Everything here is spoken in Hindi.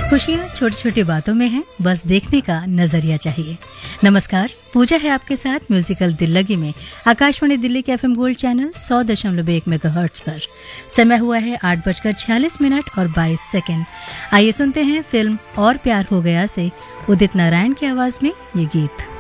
खुशियाँ छोटी छोटी बातों में हैं, बस देखने का नजरिया चाहिए। नमस्कार, पूजा है आपके साथ म्यूजिकल दिल लगी में आकाशवाणी दिल्ली के एफएम गोल्ड चैनल 100.1 मेगाहर्ट्ज पर। समय हुआ है 8:46 और 22 सेकंड। आइए सुनते हैं फिल्म और प्यार हो गया से उदित नारायण की आवाज में ये गीत।